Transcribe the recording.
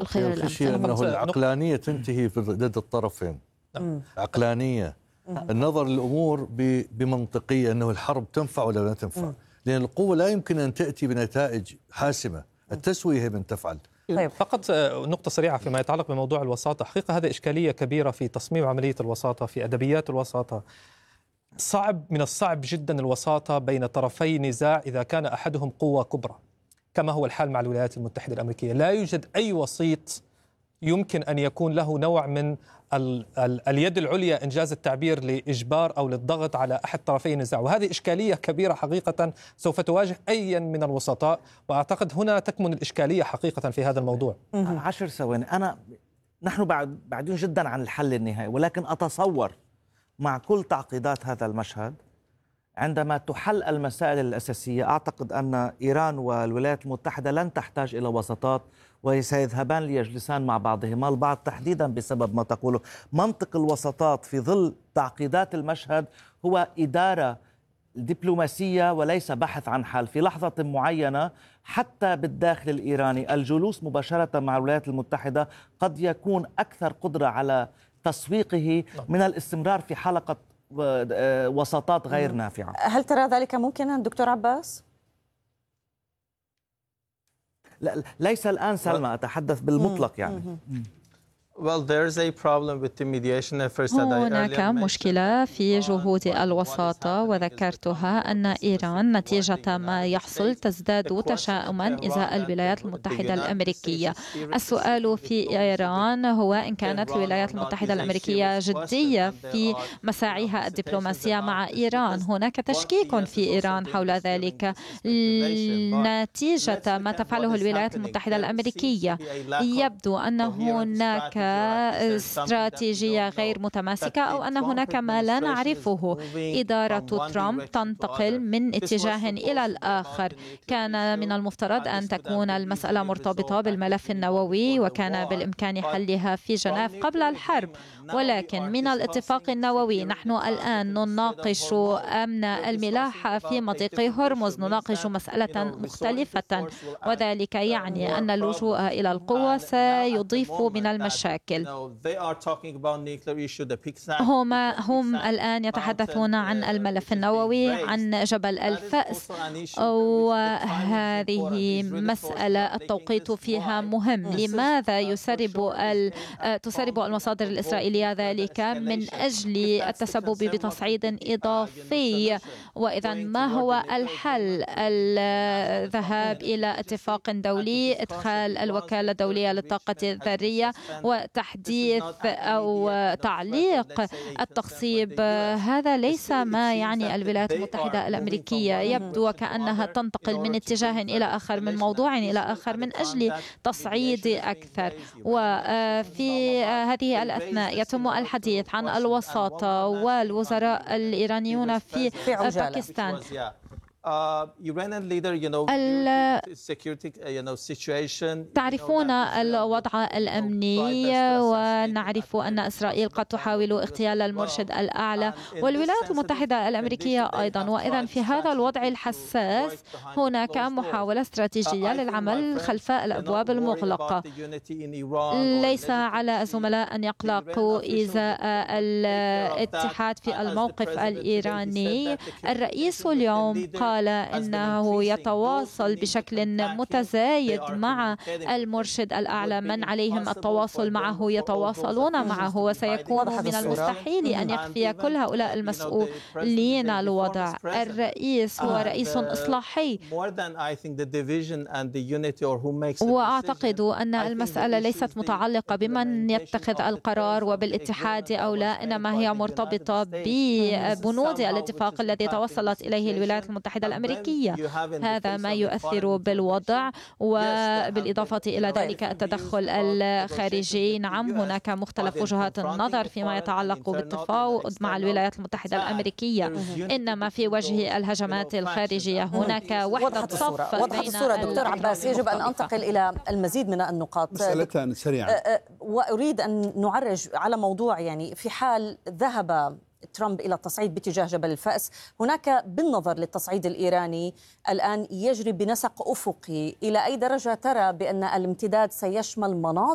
الخيار الأمثل. أنه العقلانية تنتهي ضد الطرفين. عقلانية النظر للأمور بمنطقية، أنه الحرب تنفع ولا لا تنفع، لأن القوة لا يمكن أن تأتي بنتائج حاسمة، التسوية هي من تفعل. طيب. فقط نقطة سريعة فيما يتعلق بموضوع الوساطة. حقيقة هذا إشكالية كبيرة في تصميم عملية الوساطة، في أدبيات الوساطة. من الصعب جدا الوساطة بين طرفي نزاع إذا كان أحدهم قوة كبرى، كما هو الحال مع الولايات المتحدة الأمريكية. لا يوجد أي وسيط يمكن أن يكون له نوع من اليد العليا إنجاز التعبير لإجبار أو للضغط على أحد طرفي النزاع، وهذه إشكالية كبيرة حقيقة سوف تواجه أيا من الوسطاء، وأعتقد هنا تكمن الإشكالية حقيقة في هذا الموضوع. 10 ثواني. نحن بعدين جدا عن الحل النهائي، ولكن أتصور مع كل تعقيدات هذا المشهد عندما تحل المسائل الأساسية، أعتقد أن إيران والولايات المتحدة لن تحتاج إلى وساطات وسيذهبان ليجلسان مع بعضهما البعض، تحديدا بسبب ما تقوله. منطق الوساطات في ظل تعقيدات المشهد هو إدارة دبلوماسية وليس بحث عن حل. في لحظة معينة حتى بالداخل الإيراني الجلوس مباشرة مع الولايات المتحدة قد يكون أكثر قدرة على تسويقه من الاستمرار في حلقة وساطات غير نافعة. هل ترى ذلك ممكنا دكتور عباس؟ لا، ليس الآن سلمى، أتحدث بالمطلق يعني. هناك مشكلة في جهود الوساطة، وذكرتها أن إيران نتيجة ما يحصل تزداد تشاؤما إزاء الولايات المتحدة الأمريكية. السؤال في إيران هو إن كانت الولايات المتحدة الأمريكية جدية في مساعيها الدبلوماسية مع إيران. هناك تشكيك في إيران حول ذلك نتيجة ما تفعله الولايات المتحدة الأمريكية. يبدو أن هناك استراتيجية غير متماسكة، أو أن هناك ما لا نعرفه. إدارة ترامب تنتقل من اتجاه إلى الآخر. كان من المفترض أن تكون المسألة مرتبطة بالملف النووي، وكان بالإمكان حلها في جنيف قبل الحرب، ولكن من الاتفاق النووي نحن الآن نناقش أمن الملاحة في مضيق هرمز، نناقش مسألة مختلفة، وذلك يعني أن اللجوء إلى القوة سيضيف من المشاكل. هم الآن يتحدثون عن الملف النووي، عن جبل الفأس، وهذه مسألة التوقيت فيها مهم. لماذا تسرب المصادر الإسرائيلية ذلك؟ من أجل التسبب بتصعيد إضافي. وإذا ما هو الحل؟ الذهاب إلى اتفاق دولي، إدخال الوكالة الدولية للطاقة الذرية وتحديث أو تعليق التخصيب. هذا ليس ما يعني الولايات المتحدة الأمريكية. يبدو كأنها تنتقل من اتجاه إلى آخر، من موضوع إلى آخر، من أجل تصعيد أكثر. وفي هذه الأثناء يتم الحديث عن الوساطة، والوزراء الإيرانيون في باكستان تعرفون الوضع الأمني، ونعرف أن إسرائيل قد تحاول اغتيال المرشد الأعلى، والولايات المتحدة الأمريكية أيضا. وإذا في هذا الوضع الحساس هناك محاولة استراتيجية للعمل خلف الأبواب المغلقة. ليس على الزملاء أن يقلقوا إزاء الاتحاد في الموقف الإيراني. الرئيس اليوم قال إنه يتواصل بشكل متزايد مع المرشد الأعلى، من عليهم التواصل معه يتواصلون معه، وسيكون من المستحيل أن يخفي كل هؤلاء المسؤولين الوضع. الرئيس هو رئيس إصلاحي، وأعتقد أن المسألة ليست متعلقة بمن يتخذ القرار وبالاتحاد أو لا، إنما هي مرتبطة ببنود الاتفاق الذي توصلت إليه الولايات المتحدة الأمريكية. هذا ما يؤثر بالوضع، وبالإضافة إلى ذلك التدخل الخارجي. نعم، هناك مختلف وجهات النظر فيما يتعلق بالتفاوض مع الولايات المتحدة الأمريكية، إنما في وجه الهجمات الخارجية هناك وحدة صف. وضحت الصورة دكتور عباس. يجب أن أنتقل إلى المزيد من النقاط. مسألتان سريعا، وأريد أن نعرج على موضوع، يعني في حال ذهب ترامب إلى التصعيد باتجاه جبل الفأس، هناك بالنظر للتصعيد الإيراني الآن يجري بنسق أفقي. إلى أي درجة ترى بأن الامتداد سيشمل مناطق